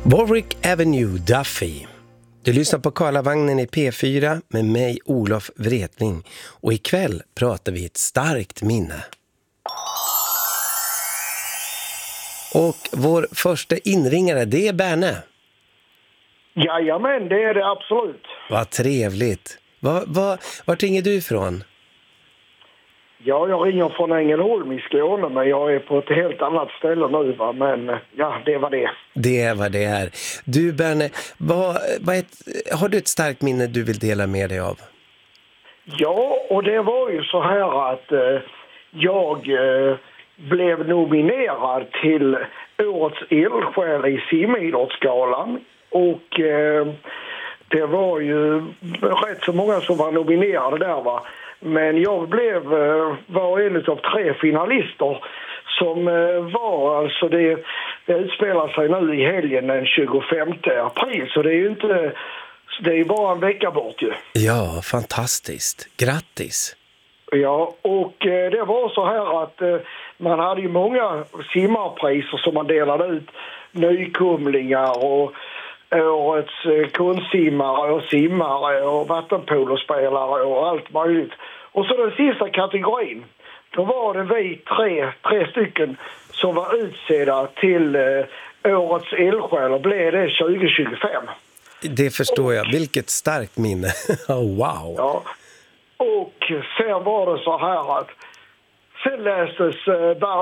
Warwick Avenue, Duffy. Du lyssnar på Karlavagnen i P4 med mig, Olof Wretling. Och ikväll pratar vi ett starkt minne. Och vår första inringare, det är Berne. Jajamän, det är det absolut. Vad trevligt. Vart ringer du ifrån? Ja, jag ringer från Ängelholm i Skåne, men jag är på ett helt annat ställe nu, va? Men ja, det var det. Det är vad det är. Du Berne, har du ett starkt minne du vill dela med dig av? Ja, och det var ju så här att jag blev nominerad till Årets eldsjäl i simidrottsgalan. Och det var ju rätt så många som var nominerade där, va. Men jag var en av 3 finalister som var, alltså det utspelar sig nu i helgen den 25 april, så det är ju inte, det är bara en vecka bort ju. Ja, fantastiskt. Grattis! Ja, och det var så här att man hade ju många simmarpriser som man delade ut, nykomlingar och årets konstsimmare och simmare och vattenpolospelare och allt möjligt. Och så den sista kategorin, då var det vi tre stycken som var utsedda till årets eldsjäl och blev det 2025. Det förstår jag. Vilket starkt minne. Wow! Ja, och sen var det så här att sen lästes